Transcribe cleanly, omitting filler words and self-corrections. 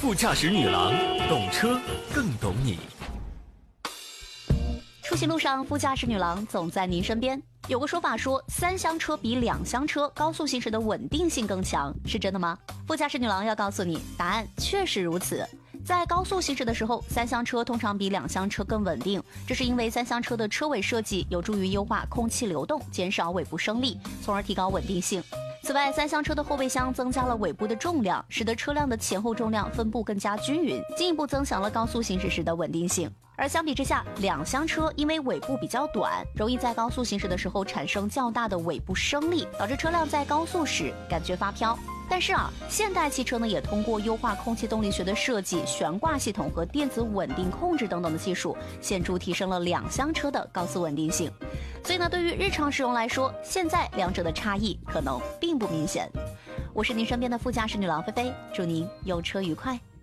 副驾驶女郎，懂车更懂你。 出行路上，副驾驶女郎总在您身边。有个说法说，3厢车比2厢车高速行驶的稳定性更强，是真的吗？副驾驶女郎要告诉你，答案确实如此。在高速行驶的时候，3厢车通常比2厢车更稳定，这是因为3厢车的车尾设计有助于优化空气流动，减少尾部升力，从而提高稳定性。此外，3厢车的后备箱增加了尾部的重量，使得车辆的前后重量分布更加均匀，进一步增强了高速行驶时的稳定性。而相比之下，2厢车因为尾部比较短，容易在高速行驶的时候产生较大的尾部升力，导致车辆在高速时感觉发飘。但是现代汽车呢也通过优化空气动力学的设计、悬挂系统和电子稳定控制等等的技术，显著提升了2厢车的高速稳定性。所以呢，对于日常使用来说，现在两者的差异可能并不明显。我是您身边的副驾驶女郎菲菲，祝您用车愉快。